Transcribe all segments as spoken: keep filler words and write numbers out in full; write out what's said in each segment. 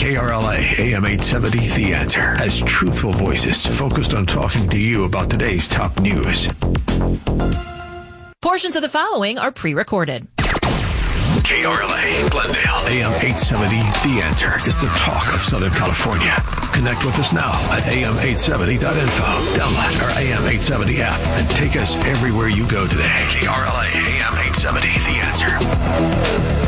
K R L A A M eight seventy The Answer has truthful voices focused on talking to you about today's top news. Portions of the following are pre-recorded. K R L A Glendale A M eight seventy The Answer is the talk of Southern California. Connect with us now at A M eight seventy dot info. Download our A M eight seventy app and take us everywhere you go today. K R L A A M eight seventy The Answer.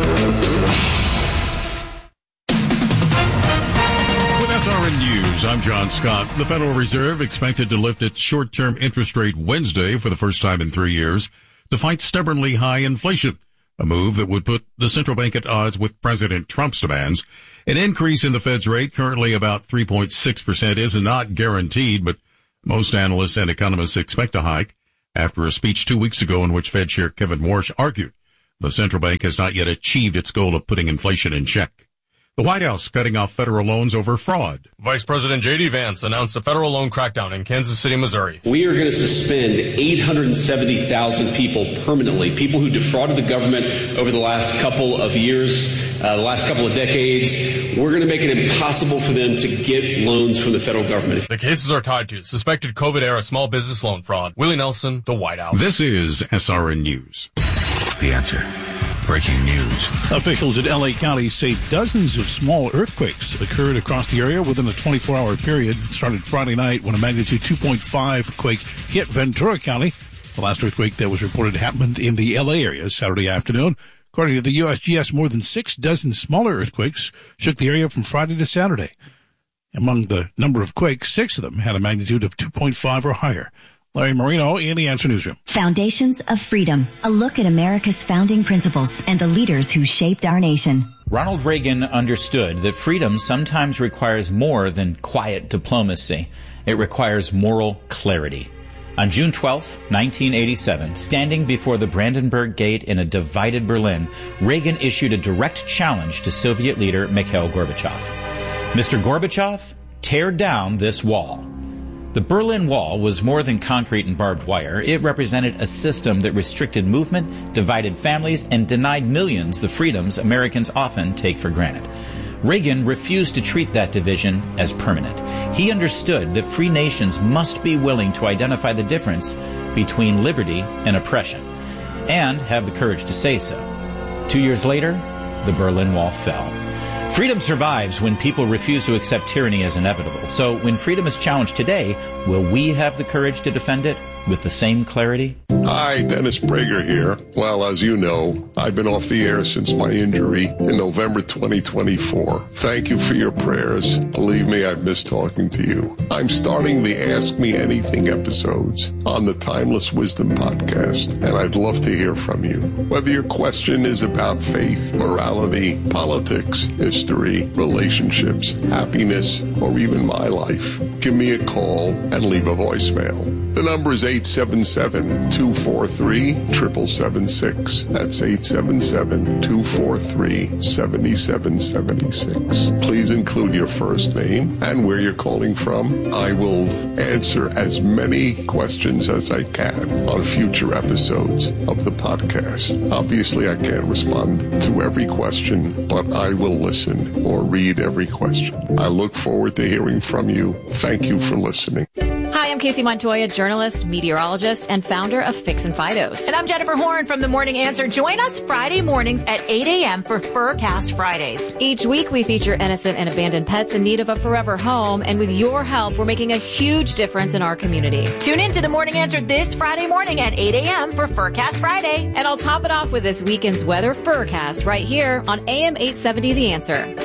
S R N News, I'm John Scott. The Federal Reserve expected to lift its short-term interest rate Wednesday for the first time in three years to fight stubbornly high inflation, a move that would put the central bank at odds with President Trump's demands. An increase in the Fed's rate, currently about three point six percent, is not guaranteed, but most analysts and economists expect a hike after a speech two weeks ago in which Fed Chair Kevin Warsh argued the central bank has not yet achieved its goal of putting inflation in check. The White House cutting off federal loans over fraud. Vice President J D. Vance announced a federal loan crackdown in Kansas City, Missouri. We are going to suspend eight hundred seventy thousand people permanently, people who defrauded the government over the last couple of years, uh, the last couple of decades. We're going to make it impossible for them to get loans from the federal government. The cases are tied to suspected COVID-era small business loan fraud. Willie Nelson, The White House. This is S R N News. The Answer. Breaking news. Officials in L A County say dozens of small earthquakes occurred across the area within a twenty-four hour period. It started Friday night when a magnitude two point five quake hit Ventura County. The last earthquake that was reported happened in the L A area Saturday afternoon. According to the U S G S, more than six dozen smaller earthquakes shook the area from Friday to Saturday. Among the number of quakes, six of them had a magnitude of two point five or higher. Larry Marino in the Answer Newsroom. Foundations of Freedom, a look at America's founding principles and the leaders who shaped our nation. Ronald Reagan understood that freedom sometimes requires more than quiet diplomacy. It requires moral clarity. On June twelfth, nineteen eighty-seven, standing before the Brandenburg Gate in a divided Berlin, Reagan issued a direct challenge to Soviet leader Mikhail Gorbachev. Mister Gorbachev, tear down this wall. The Berlin Wall was more than concrete and barbed wire. It represented a system that restricted movement, divided families, and denied millions the freedoms Americans often take for granted. Reagan refused to treat that division as permanent. He understood that free nations must be willing to identify the difference between liberty and oppression, and have the courage to say so. Two years later, the Berlin Wall fell. Freedom survives when people refuse to accept tyranny as inevitable. So when freedom is challenged today, will we have the courage to defend it with the same clarity? Hi, Dennis Prager here. Well, as you know, I've been off the air since my injury in November twenty twenty-four. Thank you for your prayers. Believe me, I've missed talking to you. I'm starting the Ask Me Anything episodes on the Timeless Wisdom podcast, and I'd love to hear from you. Whether your question is about faith, morality, politics, history, relationships, happiness, or even my life, give me a call and leave a voicemail. The number is eight seven seven, two four three, seven seven seven six. That's eight seven seven, two four three, seven seven seven six. Please include your first name and where you're calling from. I will answer as many questions as I can on future episodes of the podcast. Obviously, I can't respond to every question, but I will listen or read every question. I look forward to hearing from you. Thank you for listening. Hi, I'm Casey Montoya, journalist, meteorologist, and founder of Fix and Fidos. And I'm Jennifer Horn from The Morning Answer. Join us Friday mornings at eight a.m. for Furcast Fridays. Each week, we feature innocent and abandoned pets in need of a forever home. And with your help, we're making a huge difference in our community. Tune in to The Morning Answer this Friday morning at eight a.m. for Furcast Friday. And I'll top it off with this weekend's weather Furcast right here on A M eight seventy The Answer.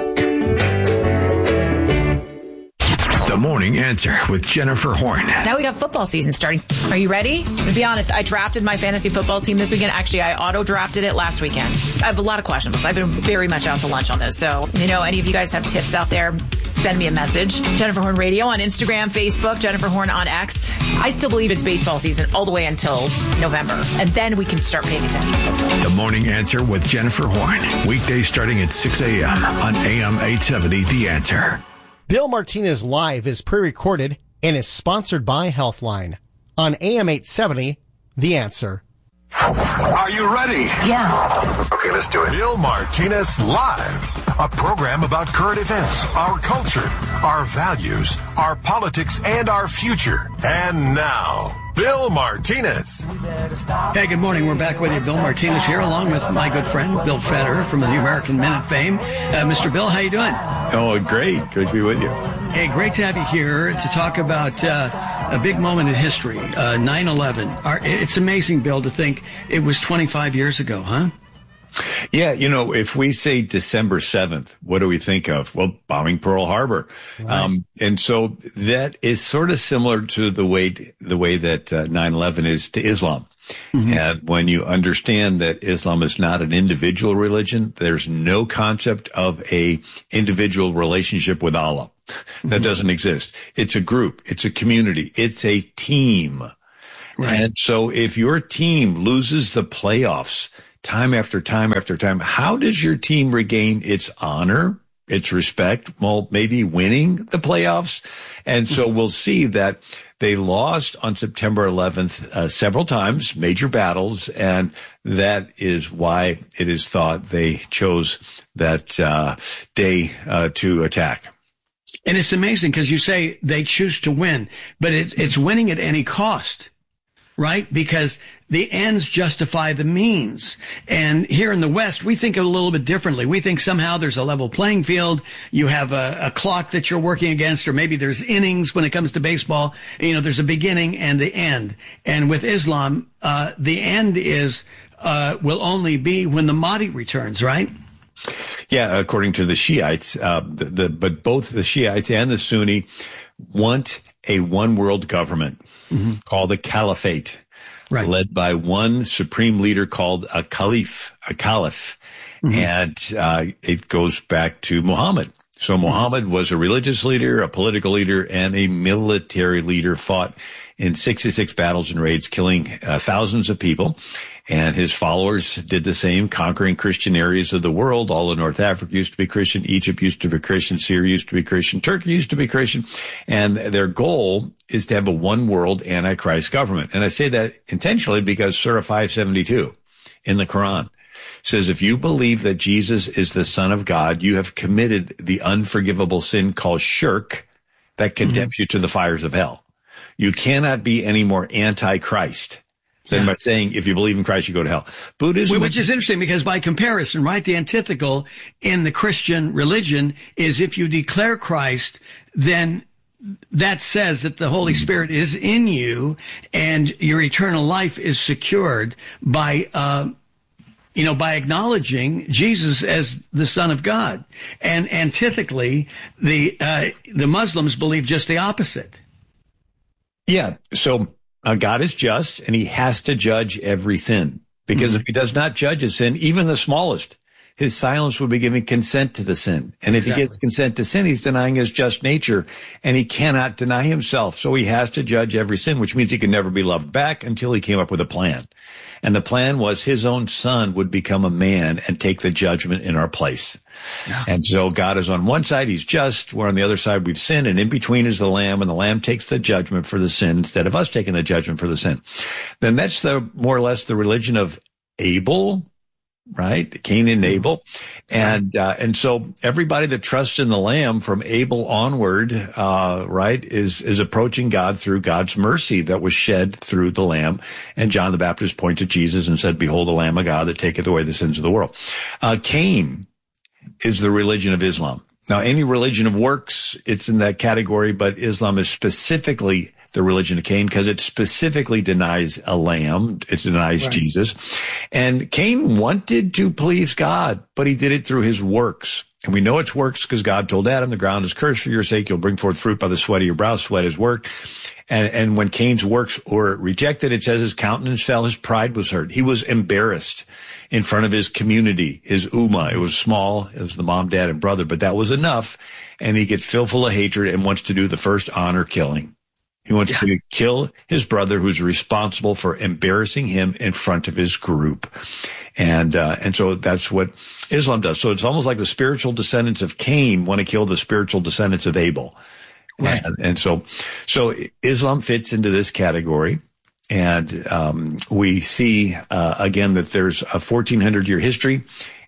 The Morning Answer with Jennifer Horn. Now we got football season starting. Are you ready? To be honest, I drafted my fantasy football team this weekend. Actually, I auto-drafted it last weekend. I have a lot of questions. I've been very much out to lunch on this. So, you know, any of you guys have tips out there, send me a message. Jennifer Horn Radio on Instagram, Facebook, Jennifer Horn on X. I still believe it's baseball season all the way until November. And then we can start paying attention. The Morning Answer with Jennifer Horn. Weekdays starting at six a.m. on A M eight seventy The Answer. Bill Martinez Live is pre-recorded and is sponsored by Healthline. On A M eight seventy, The Answer. Are you ready? Yeah. Okay, let's do it. Bill Martinez Live a program about current events, our culture, our values, our politics, and our future. And now, Bill Martinez. Hey, good morning. We're back with you. Bill Martinez here, along with my good friend, Bill Federer from the American Minute fame. Uh, Mister Bill, how you doing? Oh, great. Good to be with you. Hey, great to have you here to talk about uh, a big moment in history, uh, nine eleven. Our, it's amazing, Bill, to think it was twenty-five years ago, huh? Yeah, you know, if we say December seventh, what do we think of? Well, bombing Pearl Harbor. Right. Um, and so that is sort of similar to the way, the way that uh, nine eleven is to Islam. Mm-hmm. And when you understand that Islam is not an individual religion, there's no concept of a individual relationship with Allah. That mm-hmm. doesn't exist. It's a group. It's a community. It's a team. Right. And so if your team loses the playoffs time after time after time, how does your team regain its honor, its respect? Well, maybe winning the playoffs. And so we'll see that they lost on September eleventh uh, several times, major battles, and that is why it is thought they chose that uh, day uh, to attack. And it's amazing because you say they choose to win, but it, it's winning at any cost, right? Because the ends justify the means. And here in the West, we think a little bit differently. We think somehow there's a level playing field. You have a, a clock that you're working against, or maybe there's innings when it comes to baseball. You know, there's a beginning and the end. And with Islam, uh, the end is, uh, will only be when the Mahdi returns, right? Yeah, according to the Shiites, uh, the, the, but both the Shiites and the Sunni want a one world government mm-hmm. called a caliphate. Right. Led by one supreme leader called a caliph, a caliph. Mm-hmm. And uh, it goes back to Muhammad. So Muhammad was a religious leader, a political leader, and a military leader, fought in sixty-six battles and raids, killing uh, thousands of people. And his followers did the same, conquering Christian areas of the world. All of North Africa used to be Christian. Egypt used to be Christian. Syria used to be Christian. Turkey used to be Christian. And their goal is to have a one world Antichrist government. And I say that intentionally because Surah five seventy-two in the Quran says, if you believe that Jesus is the Son of God, you have committed the unforgivable sin called shirk that condemns mm-hmm. you to the fires of hell. You cannot be any more anti-Christ than yeah. by saying, if you believe in Christ, you go to hell. Buddhism, which is interesting because by comparison, right, the antithetical in the Christian religion is if you declare Christ, then that says that the Holy Spirit is in you and your eternal life is secured by, uh, you know, by acknowledging Jesus as the Son of God. And antithetically, the, uh, the Muslims believe just the opposite. Yeah. So uh, God is just, and he has to judge every sin, because mm-hmm. if he does not judge a sin, even the smallest, his silence would be giving consent to the sin. And if exactly. he gives consent to sin, he's denying his just nature, and he cannot deny himself. So he has to judge every sin, which means he can never be loved back until he came up with a plan. And the plan was his own son would become a man and take the judgment in our place. Yeah. And so God is on one side, he's just. We're on the other side, we've sinned. And in between is the Lamb, and the Lamb takes the judgment for the sin instead of us taking the judgment for the sin. Then that's the more or less the religion of Abel, right? Cain and Abel. And, uh, and so everybody that trusts in the Lamb from Abel onward, uh, right, is, is approaching God through God's mercy that was shed through the Lamb. And John the Baptist pointed to Jesus and said, behold, the Lamb of God that taketh away the sins of the world. Uh, Cain is the religion of Islam. Now, any religion of works, it's in that category, but Islam is specifically the religion of Cain because it specifically denies a lamb. It denies right. Jesus. And Cain wanted to please God, but he did it through his works. And we know it's works because God told Adam, the ground is cursed for your sake. You'll bring forth fruit by the sweat of your brow. Sweat is work. And, and when Cain's works were rejected, it says his countenance fell, his pride was hurt. He was embarrassed in front of his community, his ummah. It was small. It was the mom, dad, and brother, but that was enough. And he gets filled full of hatred and wants to do the first honor killing. He wants yeah. to kill his brother who's responsible for embarrassing him in front of his group. And, uh, and so that's what Islam does. So it's almost like the spiritual descendants of Cain want to kill the spiritual descendants of Abel. Right. And, and so, so Islam fits into this category. And, um, we see, uh, again, that there's a fourteen hundred year history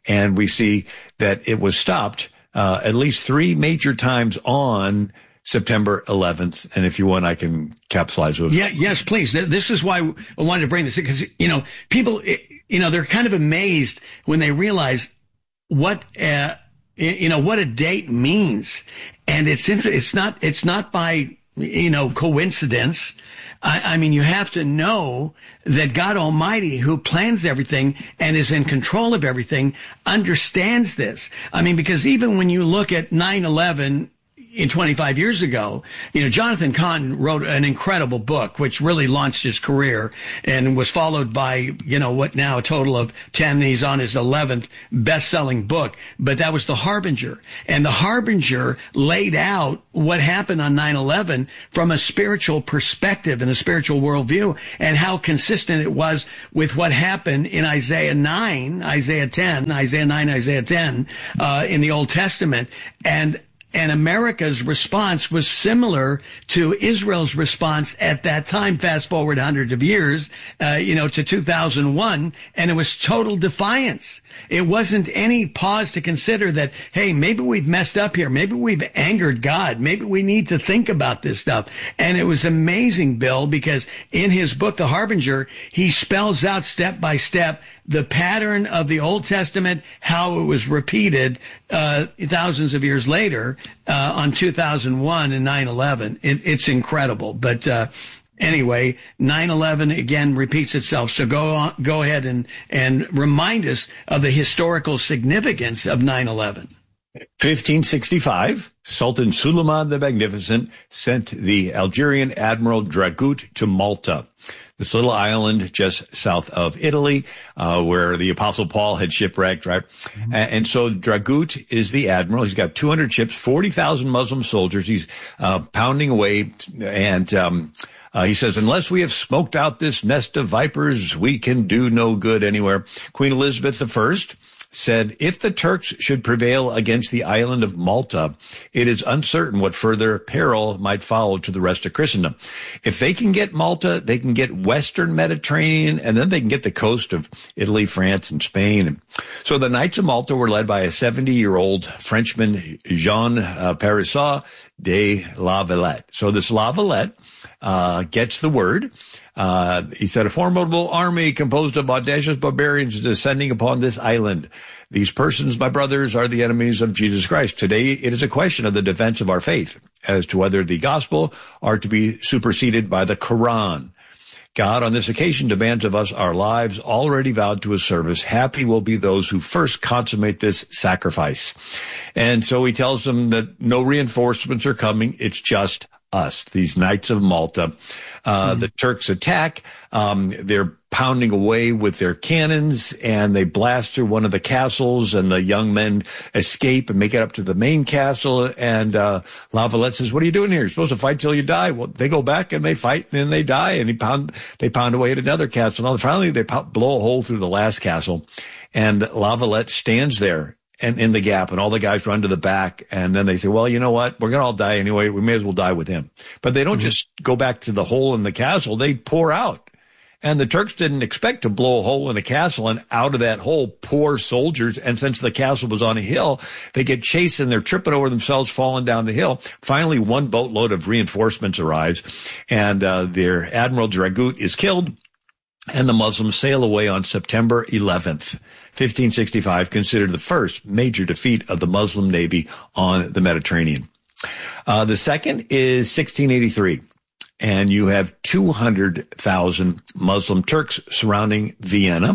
And we see that it was stopped uh, at least three major times on September eleventh. And if you want, I can capsulize those. Yeah, yes, please. This is why I wanted to bring this in, because, you know, people, you know, they're kind of amazed when they realize what, uh, you know, what a date means. And it's, it's not, it's not by, you know, coincidence. I, I mean, you have to know that God Almighty, who plans everything and is in control of everything, understands this. I mean, because even when you look at nine eleven, in twenty-five years ago, you know, Jonathan Cahn wrote an incredible book, which really launched his career and was followed by, you know, what now a total of ten. He's on his eleventh best-selling book, but that was The Harbinger. And The Harbinger laid out what happened on nine eleven from a spiritual perspective and a spiritual worldview, and how consistent it was with what happened in Isaiah nine, Isaiah ten, Isaiah nine, Isaiah ten, uh, in the Old Testament. And And America's response was similar to Israel's response at that time, fast forward hundreds of years, uh, you know, to two thousand one, and it was total defiance. It wasn't any pause to consider that, hey, maybe we've messed up here. Maybe we've angered God. Maybe we need to think about this stuff. And it was amazing, Bill, because in his book, The Harbinger, he spells out step by step the pattern of the Old Testament, how it was repeated uh thousands of years later uh on two thousand one and nine eleven. It, it's incredible. But uh anyway, nine eleven again repeats itself. So go on, go ahead and and remind us of the historical significance of nine eleven. fifteen sixty-five, Sultan Suleiman the Magnificent sent the Algerian Admiral Dragut to Malta, this little island just south of Italy, uh, where the Apostle Paul had shipwrecked, right? Mm-hmm. And, and so Dragut is the admiral. He's got two hundred ships, forty thousand Muslim soldiers. He's uh, pounding away, and um, uh, he says, unless we have smoked out this nest of vipers, we can do no good anywhere. Queen Elizabeth the First said, if the Turks should prevail against the island of Malta, it is uncertain what further peril might follow to the rest of Christendom. If they can get Malta, they can get Western Mediterranean, and then they can get the coast of Italy, France, and Spain. So the Knights of Malta were led by a seventy-year-old Frenchman, Jean uh, Parisot de La Valette. So this La Valette uh, gets the word. Uh, he said, a formidable army composed of audacious barbarians is descending upon this island. These persons, my brothers, are the enemies of Jesus Christ. Today, it is a question of the defense of our faith as to whether the gospel are to be superseded by the Quran. God, on this occasion, demands of us our lives already vowed to his service. Happy will be those who first consummate this sacrifice. And so he tells them that no reinforcements are coming. It's just us, these Knights of Malta. Uh, mm-hmm. The Turks attack. Um, they're pounding away with their cannons, and they blast through one of the castles, and the young men escape and make it up to the main castle. And uh, La Valette says, what are you doing here? You're supposed to fight till you die. Well, they go back and they fight, and then they die, and he pound, they pound away at another castle. And finally, they blow a hole through the last castle, and La Valette stands there and in the gap, and all the guys run to the back, and then they say, well, you know what? We're going to all die anyway. We may as well die with him. But they don't mm-hmm. just go back to the hole in the castle. They pour out. And the Turks didn't expect to blow a hole in the castle and out of that hole pour soldiers. And since the castle was on a hill, they get chased and they're tripping over themselves, falling down the hill. Finally, one boatload of reinforcements arrives, and uh, their Admiral Dragut is killed, and the Muslims sail away on September eleventh. fifteen sixty-five, considered the first major defeat of the Muslim Navy on the Mediterranean. Uh, the second is sixteen eighty-three, and you have two hundred thousand Muslim Turks surrounding Vienna,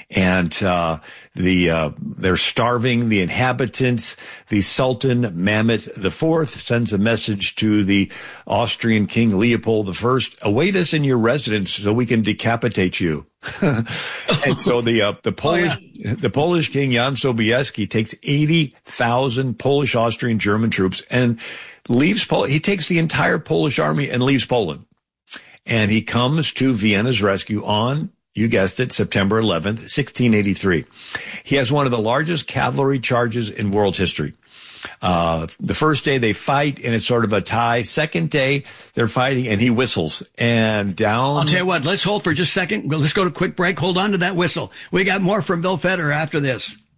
and uh, the uh, they're starving the inhabitants. The Sultan Mehmet the Fourth sends a message to the Austrian King Leopold the First: await us in your residence so we can decapitate you. And so the uh, the Polish oh, yeah. the Polish King Jan Sobieski takes eighty thousand Polish, Austrian, German troops and leaves Poland. He takes the entire Polish army and leaves Poland, and he comes to Vienna's rescue on, you guessed it, September eleventh, sixteen eighty-three. He has one of the largest cavalry charges in world history. Uh, the first day they fight, and it's sort of a tie. Second day, they're fighting, and he whistles. And down... I'll tell you what, let's hold for just a second. Let's go to a quick break. Hold on to that whistle. We got more from Bill Federer after this.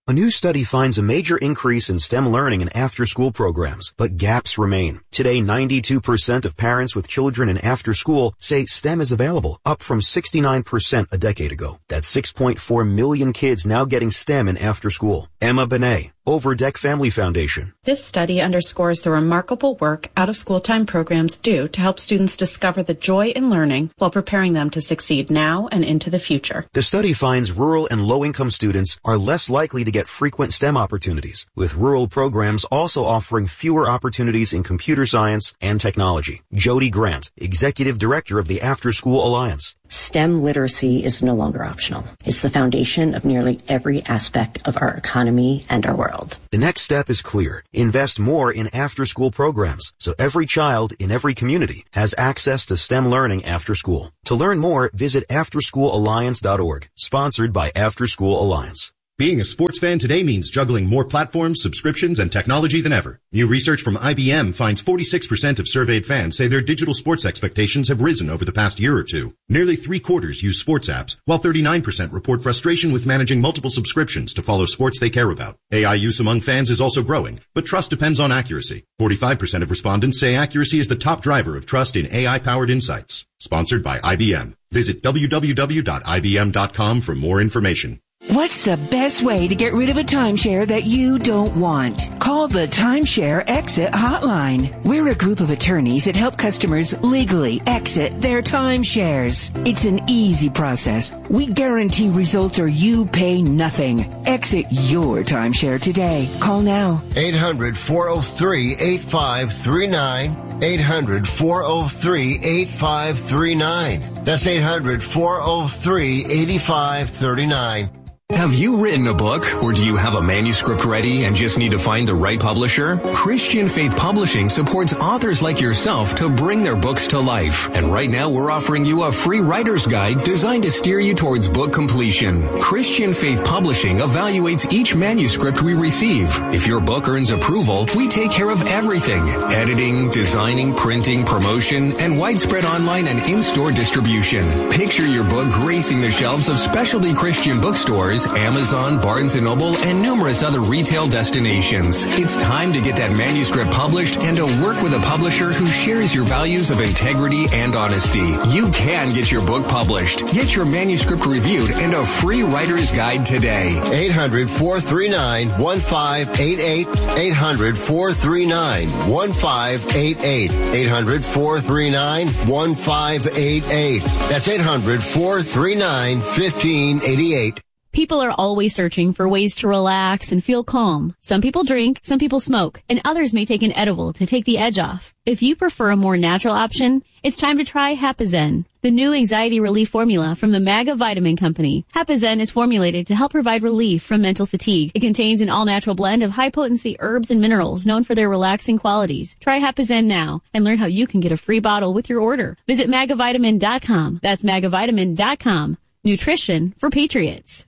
A new study finds a major increase in STEM learning in after-school programs, but gaps remain. Today, ninety-two percent of parents with children in after-school say STEM is available, up from sixty-nine percent a decade ago. That's six point four million kids now getting STEM in after-school. Emma Benet, Overdeck Family Foundation. This study underscores the remarkable work out-of-school time programs do to help students discover the joy in learning while preparing them to succeed now and into the future. The study finds rural and low-income students are less likely to get frequent STEM opportunities, with rural programs also offering fewer opportunities in computer science and technology. Jody Grant, Executive Director of the After School Alliance. STEM literacy is no longer optional. It's the foundation of nearly every aspect of our economy and our world. The next step is clear. Invest more in after-school programs so every child in every community has access to STEM learning after school. To learn more, visit after school alliance dot org, sponsored by After School Alliance. Being a sports fan today means juggling more platforms, subscriptions, and technology than ever. New research from I B M finds forty-six percent of surveyed fans say their digital sports expectations have risen over the past year or two. Nearly three quarters use sports apps, while thirty-nine percent report frustration with managing multiple subscriptions to follow sports they care about. A I use among fans is also growing, but trust depends on accuracy. forty-five percent of respondents say accuracy is the top driver of trust in A I-powered insights. Sponsored by I B M. Visit w w w dot i b m dot com for more information. What's the best way to get rid of a timeshare that you don't want? Call the Timeshare Exit Hotline. We're a group of attorneys that help customers legally exit their timeshares. It's an easy process. We guarantee results or you pay nothing. Exit your timeshare today. Call now. eight hundred, four oh three, eight five three nine. eight hundred, four oh three, eight five three nine. That's eight hundred, four oh three, eight five three nine. Have you written a book, or do you have a manuscript ready and just need to find the right publisher? Christian Faith Publishing supports authors like yourself to bring their books to life. And right now we're offering you a free writer's guide designed to steer you towards book completion. Christian Faith Publishing evaluates each manuscript we receive. If your book earns approval, we take care of everything: editing, designing, printing, promotion, and widespread online and in-store distribution. Picture your book gracing the shelves of specialty Christian bookstores, Amazon, Barnes and Noble, and numerous other retail destinations. It's time to get that manuscript published and to work with a publisher who shares your values of integrity and honesty. You can get your book published. Get your manuscript reviewed and a free writer's guide today. eight hundred, four three nine, one five eight eight. eight hundred, four three nine, one five eight eight. eight hundred, four three nine, one five eight eight. That's eight hundred, four three nine, one five eight eight. People are always searching for ways to relax and feel calm. Some people drink, some people smoke, and others may take an edible to take the edge off. If you prefer a more natural option, it's time to try Hapazen, the new anxiety relief formula from the MAGA Vitamin Company. Hapazen is formulated to help provide relief from mental fatigue. It contains an all-natural blend of high-potency herbs and minerals known for their relaxing qualities. Try Hapazen now and learn how you can get a free bottle with your order. Visit maga vitamin dot com. That's maga vitamin dot com. Nutrition for patriots.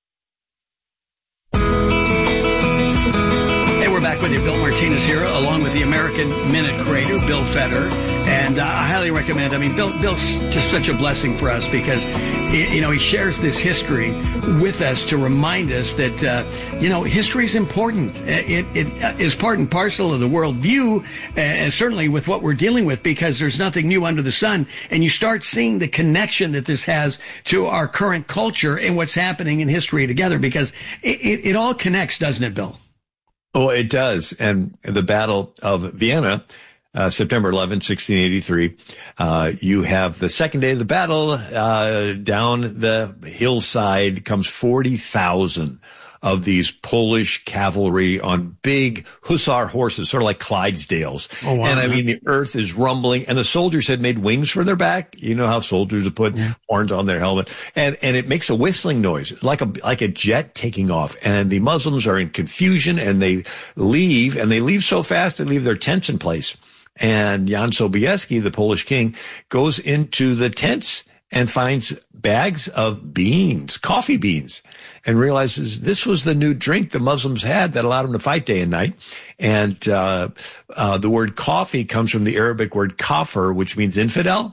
Hey, we're back with you. Bill Martinez here, along with the American Minute creator, Bill Feder. And uh, I highly recommend, I mean, Bill, Bill's just such a blessing for us because, you know, he shares this history with us to remind us that, uh, you know, history is important. It, it is part and parcel of the worldview, and certainly with what we're dealing with, because there's nothing new under the sun. And you start seeing the connection that this has to our current culture and what's happening in history together, because it, it, it all connects, doesn't it, Bill? Oh, it does. And the Battle of Vienna, uh, September eleventh, sixteen eighty-three, uh, you have the second day of the battle, uh, down the hillside comes forty thousand of these Polish cavalry on big hussar horses, sort of like Clydesdales. Oh, wow. And I mean, the earth is rumbling, and the soldiers had made wings for their back. You know how soldiers have put yeah. horns on their helmet, and, and it makes a whistling noise, like a, like a jet taking off. And the Muslims are in confusion, and they leave, and they leave so fast, they leave their tents in place. And Jan Sobieski, the Polish king, goes into the tents and finds bags of beans, coffee beans, and realizes this was the new drink the Muslims had that allowed them to fight day and night. And uh, uh the word coffee comes from the Arabic word kafir, which means infidel.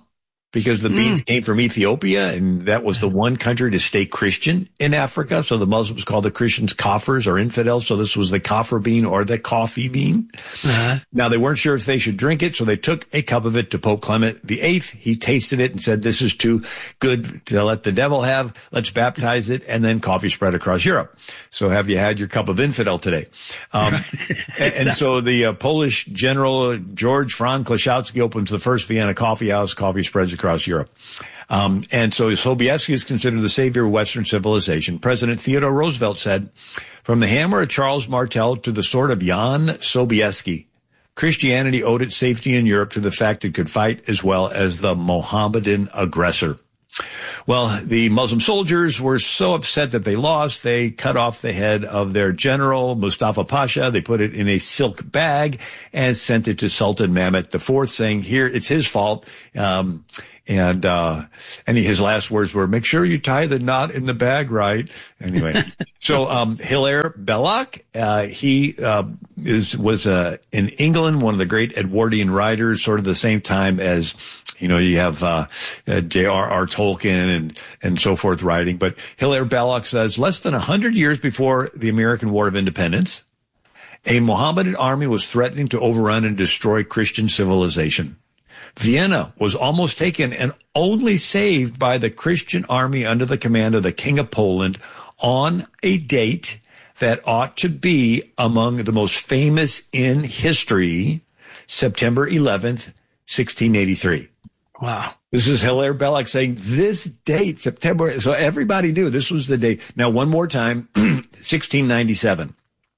because the beans mm. came from Ethiopia, and that was the one country to stay Christian in Africa. So the Muslims called the Christians kafirs or infidels. So this was the kafir bean or the coffee bean. Uh-huh. Now, they weren't sure if they should drink it, so they took a cup of it to Pope Clement the Eighth. He tasted it and said, this is too good to let the devil have. Let's baptize it. And then coffee spread across Europe. So have you had your cup of infidel today? Um, right. and, and so the uh, Polish general, George Franz Kloszowski, opens the first Vienna coffee house. Coffee spreads across Europe. Um, and so Sobieski is considered the savior of Western civilization. President Theodore Roosevelt said, from the hammer of Charles Martel to the sword of Jan Sobieski, Christianity owed its safety in Europe to the fact it could fight as well as the Mohammedan aggressor. Well, the Muslim soldiers were so upset that they lost, they cut off the head of their general, Mustafa Pasha. They put it in a silk bag and sent it to Sultan Mehmet the Fourth, saying, here, it's his fault. Um, and, uh, and his last words were, make sure you tie the knot in the bag right. Anyway, so, um, Hilaire Belloc, uh, he, uh, is, was, uh, in England, one of the great Edwardian writers, sort of the same time as, you know, you have, uh, uh J R R Tolkien and, and so forth writing. But Hilaire Belloc says, less than a hundred years before the American War of Independence, a Mohammedan army was threatening to overrun and destroy Christian civilization. Vienna was almost taken and only saved by the Christian army under the command of the King of Poland on a date that ought to be among the most famous in history, September eleventh, sixteen eighty-three. Wow. This is Hilaire Belloc saying this date, September. So everybody knew this was the date. Now, one more time, sixteen ninety-seven.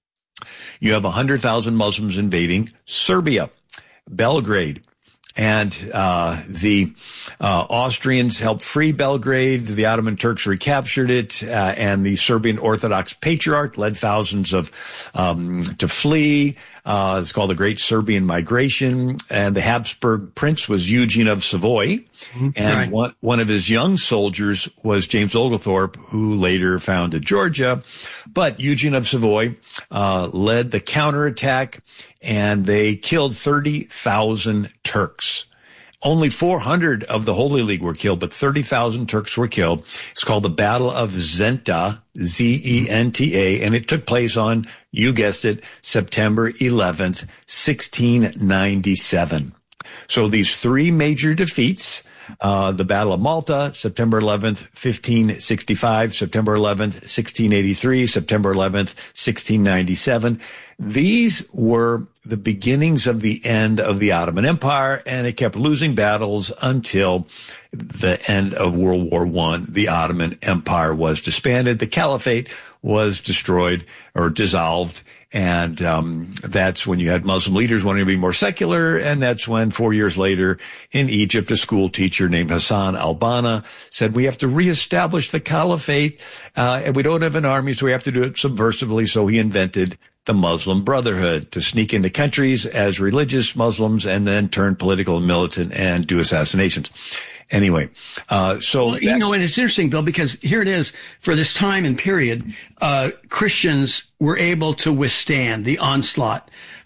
You have one hundred thousand Muslims invading Serbia, Belgrade. And uh the uh Austrians helped free Belgrade. The Ottoman Turks recaptured it, uh, and the Serbian Orthodox Patriarch led thousands of um to flee. Uh it's called the Great Serbian Migration. And the Habsburg prince was Eugene of Savoy. Mm-hmm. And right. one, one of his young soldiers was James Oglethorpe, who later founded Georgia. But Eugene of Savoy uh led the counterattack, and they killed thirty thousand Turks. Only four hundred of the Holy League were killed, but thirty thousand Turks were killed. It's called the Battle of Zenta, Z E N T A, and it took place on, you guessed it, September eleventh, sixteen ninety-seven. So these three major defeats, uh, the Battle of Malta, September eleventh, fifteen sixty-five, September eleventh, sixteen eighty-three, September eleventh, sixteen ninety-seven. These were the beginnings of the end of the Ottoman Empire, and it kept losing battles until the end of World War One. The Ottoman Empire was disbanded. The Caliphate was destroyed or dissolved. And um that's when you had Muslim leaders wanting to be more secular. And that's when four years later in Egypt, a school teacher named Hassan al-Banna said, we have to reestablish the caliphate, uh, and we don't have an army, so we have to do it subversively. So he invented the Muslim Brotherhood to sneak into countries as religious Muslims and then turn political and militant and do assassinations. Anyway, uh, so. Well, you know, and it's interesting, Bill, because here it is for this time and period, uh, Christians were able to withstand the onslaught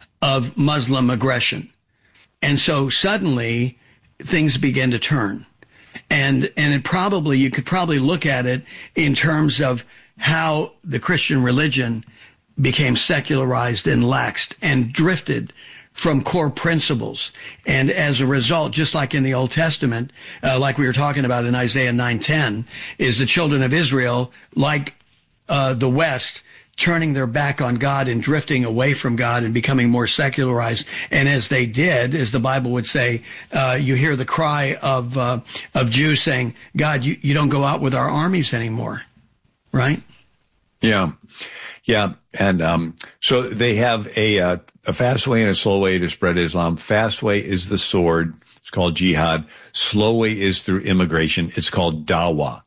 of Muslim aggression. And so suddenly things began to turn. And, and it probably, you could probably look at it in terms of how the Christian religion became secularized and laxed and drifted from core principles. And as a result, just like in the Old Testament, uh, like we were talking about in Isaiah nine ten, is the children of Israel, like uh, the West, turning their back on God and drifting away from God and becoming more secularized. And as they did, as the Bible would say, uh, you hear the cry of uh, of Jews saying, God, you, you don't go out with our armies anymore, right? Yeah. Yeah. And, um, so they have a, uh, a fast way and a slow way to spread Islam. Fast way is the sword. It's called jihad. Slow way is through immigration. It's called dawah.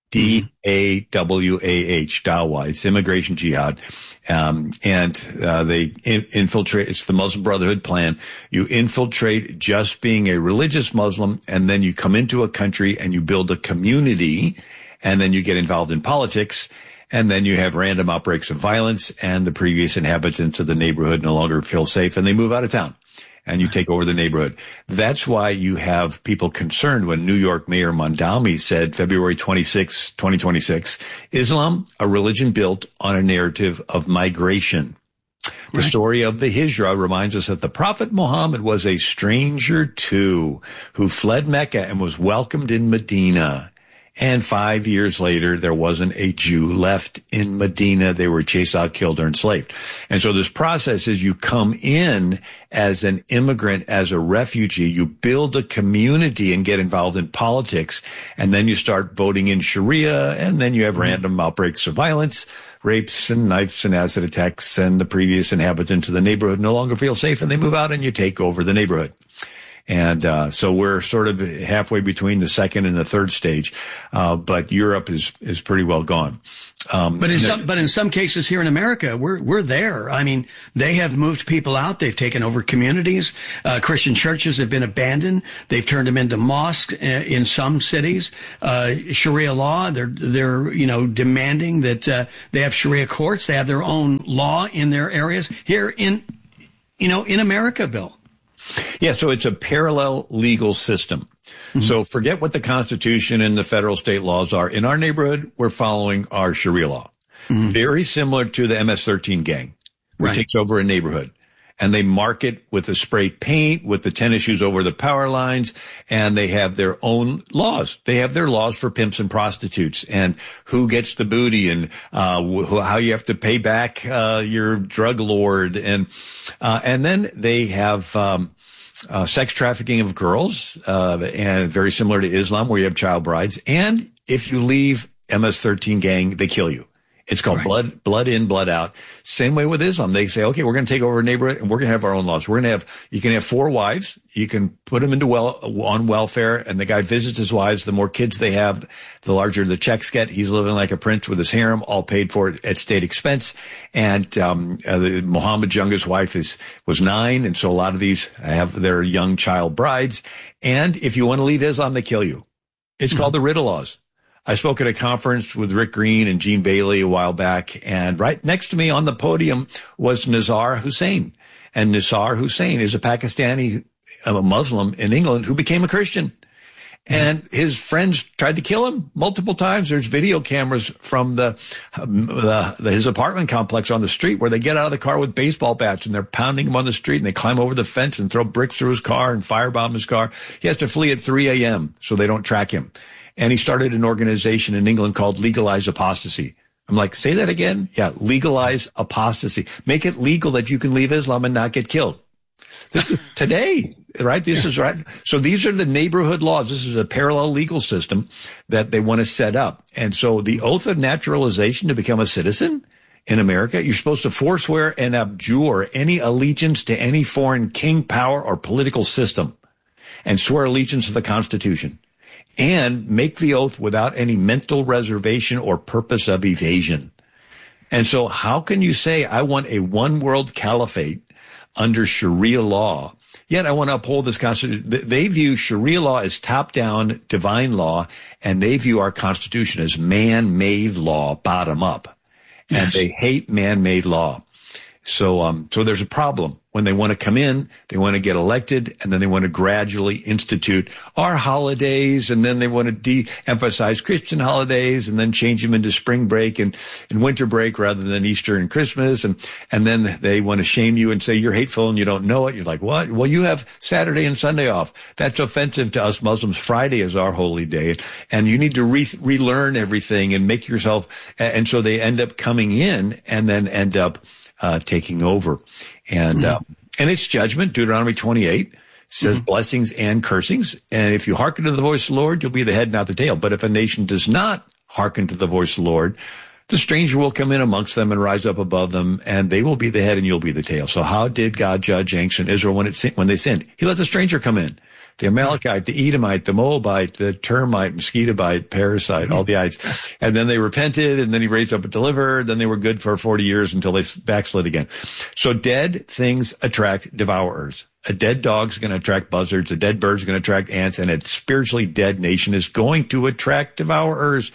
D A W A H, dawah. It's immigration jihad. Um, and, uh, they in, infiltrate. It's the Muslim Brotherhood plan. You infiltrate just being a religious Muslim, and then you come into a country and you build a community, and then you get involved in politics. And then you have random outbreaks of violence, and the previous inhabitants of the neighborhood no longer feel safe, and they move out of town. and you take over the neighborhood. That's why you have people concerned when New York Mayor Mondalmi said February twenty-sixth, twenty twenty-six, Islam, a religion built on a narrative of migration. The right. story of the Hijra reminds us that the Prophet Muhammad was a stranger too, who fled Mecca and was welcomed in Medina. And five years later, there wasn't a Jew left in Medina. They were chased out, killed, or enslaved. And so this process is you come in as an immigrant, as a refugee, you build a community and get involved in politics, and then you start voting in Sharia, and then you have mm-hmm. random outbreaks of violence, rapes and knives and acid attacks, and the previous inhabitants of the neighborhood no longer feel safe, and they move out and you take over the neighborhood. And uh so we're sort of halfway between the second and the third stage, uh but Europe is is pretty well gone. Um, but in some but in some cases here in America, we're we're there. I mean, they have moved people out. They've taken over communities. Uh, Christian churches have been abandoned. They've turned them into mosques uh, in some cities. Uh, Sharia law, they're they're you know demanding that uh, they have Sharia courts. They have their own law in their areas here in you know in America, Bill. Yeah, so it's a parallel legal system. Mm-hmm. So forget what the Constitution and the federal state laws are. In our neighborhood, we're following our Sharia law. Mm-hmm. Very similar to the M S thirteen gang, which right. takes over a neighborhood. And they mark it with the spray paint, with the tennis shoes over the power lines, and they have their own laws. They have their laws for pimps and prostitutes, and who gets the booty, and uh wh- how you have to pay back uh your drug lord, and uh and then they have um uh sex trafficking of girls, uh and very similar to Islam, where you have child brides. And if you leave M S thirteen gang, they kill you. It's called right. blood, blood in, blood out. Same way with Islam. They say, okay, we're going to take over a neighborhood and we're going to have our own laws. We're going to have, you can have four wives. You can put them into well, on welfare, and the guy visits his wives. The more kids they have, the larger the checks get. He's living like a prince with his harem, all paid for at state expense. And, um, uh, the, Muhammad's youngest wife is, was nine. And so a lot of these have their young child brides. And if you want to leave Islam, they kill you. It's mm-hmm. called the Ridda laws. I spoke at a conference with Rick Green and Gene Bailey a while back, and right next to me on the podium was Nizar Hussain. And Nizar Hussain is a Pakistani, a Muslim in England who became a Christian. And his friends tried to kill him multiple times. There's video cameras from the, the, the his apartment complex on the street where they get out of the car with baseball bats and they're pounding him on the street, and they climb over the fence and throw bricks through his car and firebomb his car. He has to flee at three a.m. so they don't track him. And he started an organization in England called Legalize Apostasy. I'm like, say that again? Yeah, legalize apostasy. Make it legal that you can leave Islam and not get killed. Today, right? This is right. So these are the neighborhood laws. This is a parallel legal system that they want to set up. And so the oath of naturalization to become a citizen in America, you're supposed to forswear and abjure any allegiance to any foreign king, power, or political system, and swear allegiance to the Constitution. And make the oath without any mental reservation or purpose of evasion. And so how can you say, I want a one world caliphate under Sharia law, yet I want to uphold this Constitution? They view Sharia law as top-down divine law, and they view our Constitution as man-made law, bottom-up. And yes. they hate man-made law. So, um, so there's a problem. When they want to come in, they want to get elected, and then they want to gradually institute our holidays, and then they want to de-emphasize Christian holidays, and then change them into spring break and, and winter break rather than Easter and Christmas. And, and then they want to shame you and say you're hateful and you don't know it. You're like, what? Well, you have Saturday and Sunday off. That's offensive to us Muslims. Friday is our holy day, and you need to re- relearn everything and make yourself. And so they end up coming in and then end up Uh, taking over. And, uh, and it's judgment. Deuteronomy twenty-eight says mm-hmm. blessings and cursings. And if you hearken to the voice of the Lord, you'll be the head, not the tail. But if a nation does not hearken to the voice of the Lord, the stranger will come in amongst them and rise up above them, and they will be the head and you'll be the tail. So how did God judge ancient Israel when it when they sinned? He let the stranger come in. The Amalekite, the Edomite, the Moabite, the termite, mosquito bite, parasite, all the ites. And then they repented, and then he raised up a deliverer. Then they were good for forty years until they backslid again. So dead things attract devourers. A dead dog's going to attract buzzards. A dead bird's going to attract ants. And a spiritually dead nation is going to attract devourers.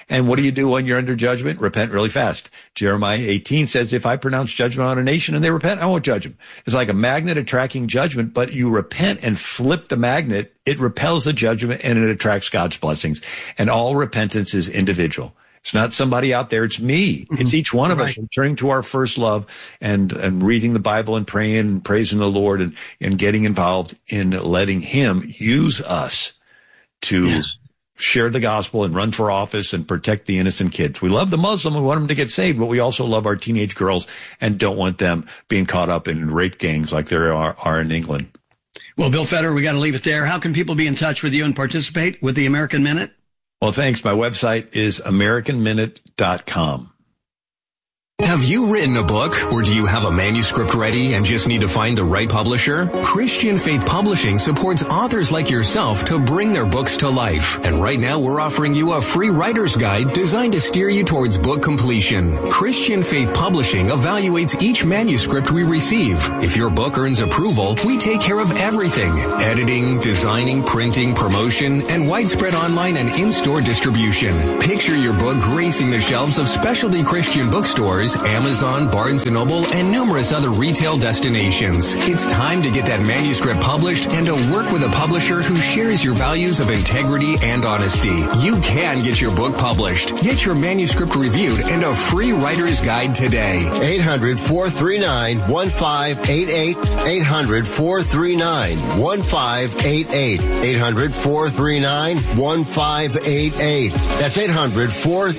And what do you do when you're under judgment? Repent really fast. Jeremiah eighteen says, if I pronounce judgment on a nation and they repent, I won't judge them. It's like a magnet attracting judgment, but you repent and flip the magnet. It repels the judgment and it attracts God's blessings. And all repentance is individual. It's not somebody out there. It's me. Mm-hmm. It's each one of right. us returning to our first love and, and reading the Bible and praying and praising the Lord and, and getting involved in letting him use us to yes. share the gospel and run for office and protect the innocent kids. We love the Muslim. We want them to get saved, but we also love our teenage girls and don't want them being caught up in rape gangs like there are, are in England. Well, Bill Federer, we got to leave it there. How can people be in touch with you and participate with the American Minute? Well, thanks. My website is american minute dot com. Have you written a book, or do you have a manuscript ready and just need to find the right publisher? Christian Faith Publishing supports authors like yourself to bring their books to life. And right now we're offering you a free writer's guide designed to steer you towards book completion. Christian Faith Publishing evaluates each manuscript we receive. If your book earns approval, we take care of everything: editing, designing, printing, promotion, and widespread online and in-store distribution. Picture your book gracing the shelves of specialty Christian bookstores, Amazon, Barnes and Noble, and numerous other retail destinations. It's time to get that manuscript published and to work with a publisher who shares your values of integrity and honesty. You can get your book published. Get your manuscript reviewed and a free writer's guide today. eight hundred, four three nine, one five eight eight. eight hundred, four three nine, one five eight eight. eight hundred, four three nine, one five eight eight. That's eight hundred, four